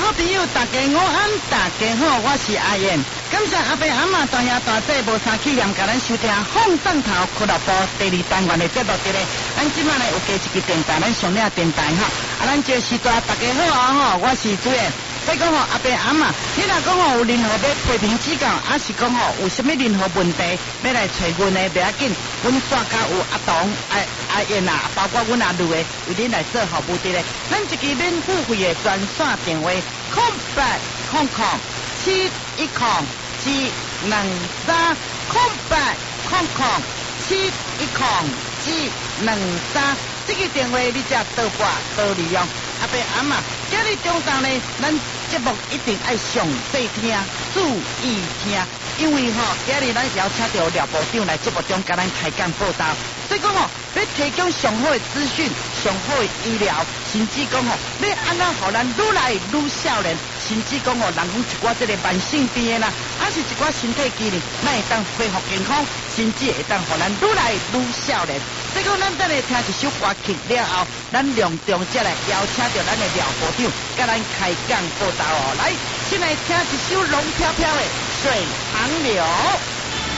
好朋友，大家午安，大家好，我是阿燕。感谢阿伯阿嬷大兄大姐无三起念，甲咱收听放上头俱乐部第二单元的节目的咧。咱今晚呢有加一支电台，咱上领电台哈。咱这时段大家好啊我是主任。再讲阿伯阿嬷，你若讲有任何要批评指教，还是讲有什么任何问题要来找阮的，不要紧，阮大家有阿童、阿燕啊，包括阮阿女的，为恁来做服务的咧。咱一支免付费的专线电话，0800-710-713，这个电话你只倒拨倒利用。阿伯阿嬷，今日中昼呢，咱节目一定爱详细听，注意听，因为今日咱邀请到廖部长来节目中甲咱开讲报道，所以讲要提供上好的资讯、上好的医疗，甚至讲要安怎互咱愈来愈少年，甚至讲人讲一寡这个慢性病的啦，还是一寡身体机能，咱会当恢复健康，甚至会当互咱愈来愈少年。所以讲，咱等下听一首歌曲了后，咱隆重再来邀请到咱的廖部长，甲咱开讲报道哦。来，先来听一首龙飘飘的《水长流》。